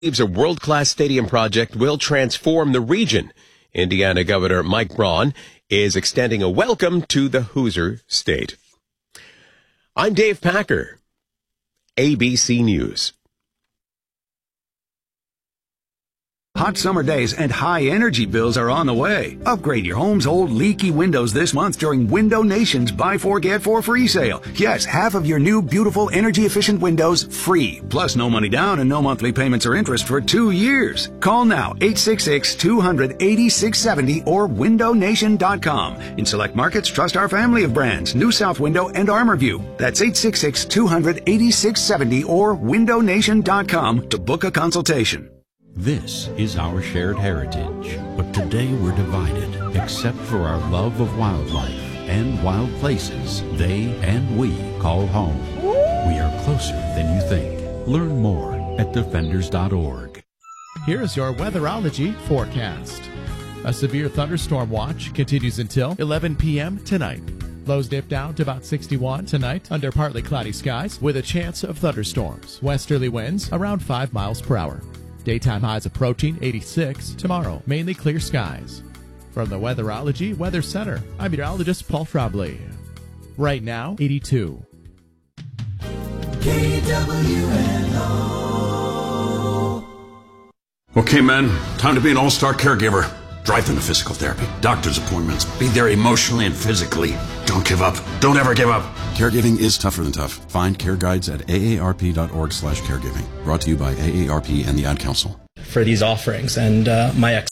believes a world-class stadium project will transform the region. Indiana Governor Mike Braun is extending a welcome to the Hoosier State. I'm Dave Packer, ABC News. Hot summer days and high energy bills are on the way. Upgrade your home's old leaky windows this month during Window Nation's Buy 4 Get 4 free sale. Yes, half of your new beautiful energy efficient windows free. Plus no money down and no monthly payments or interest for 2 years. Call now 866-200-8670 or windownation.com. In select markets, trust our family of brands, New South Window and ArmorView. That's 866-200-8670 or windownation.com to book a consultation. This is our shared heritage, but today we're divided, except for our love of wildlife and wild places they and we call home. We are closer than you think. Learn more at defenders.org. Here's your weatherology forecast. A severe thunderstorm watch continues until 11 p.m. tonight. Lows dip down to about 61 tonight under partly cloudy skies with a chance of thunderstorms. Westerly winds around 5 miles per hour. Daytime highs approaching 86 tomorrow. Mainly clear skies. From the Weatherology Weather Center, I'm meteorologist Paul Frobley. Right now, 82. KWNO. Okay, men, time to be an all-star caregiver. Drive them to physical therapy, doctor's appointments. Be there emotionally and physically. Don't give up. Don't ever give up. Caregiving is tougher than tough. Find care guides at aarp.org/caregiving. Brought to you by AARP and the Ad Council. For these offerings, and my